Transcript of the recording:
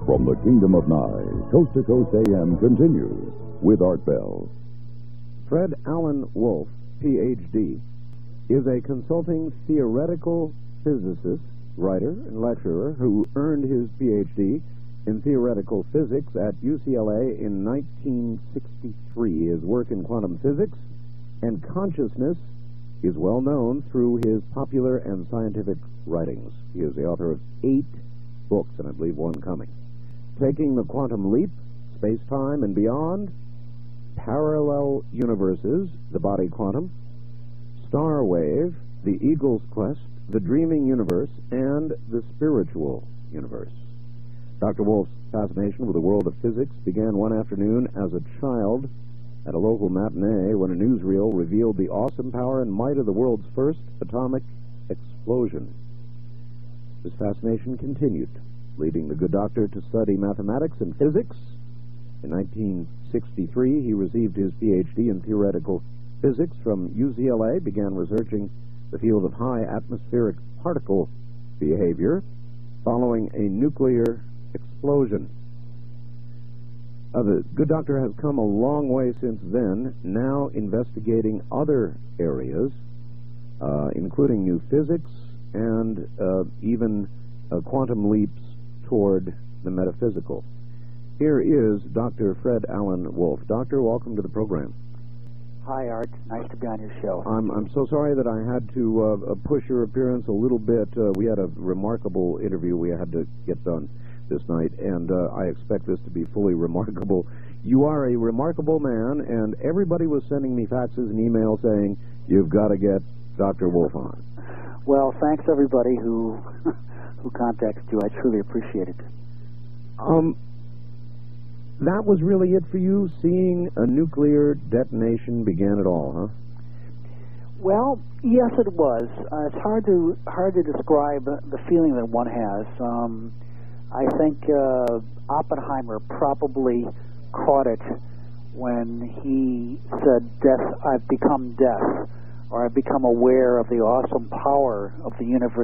From the Kingdom of Nye, Coast to Coast AM continues with Art Bell. Fred Alan Wolf, Ph.D., is a consulting theoretical physicist, writer, and lecturer who earned his Ph.D. in theoretical physics at UCLA in 1963. His work in quantum physics and consciousness is well known through his popular and scientific writings. He is the author of 8 books, and I believe one coming. Taking the Quantum Leap, Space-Time and Beyond, Parallel Universes, The Body Quantum, Star Wave, The Eagle's Quest, The Dreaming Universe, and The Spiritual Universe. Dr. Wolf's fascination with the world of physics began one afternoon as a child at a local matinee when a newsreel revealed the awesome power and might of the world's first atomic explosion. His fascination continued, leading the good doctor to study mathematics and physics. In 1963, he received his Ph.D. in theoretical physics from UCLA, began researching the field of high atmospheric particle behavior following a nuclear explosion. The good doctor has come a long way since then, now investigating other areas, including new physics and even quantum leaps toward the metaphysical. Here is Dr. Fred Alan Wolf. Doctor, welcome to the program. Hi, Art. Nice to be on your show. I'm so sorry that I had to push your appearance a little bit. We had a remarkable interview we had to get done this night, and I expect this to be fully remarkable. You are a remarkable man, and everybody was sending me faxes and emails saying, you've got to get Dr. Wolf on. Well, thanks everybody who contacted you. I truly appreciate it. That was really it for you? Seeing a nuclear detonation began it all, huh? Well, yes, it was. It's hard to describe the feeling that one has. I think Oppenheimer probably caught it when he said, "Death, I've become death," or "I've become aware of the awesome power of the universe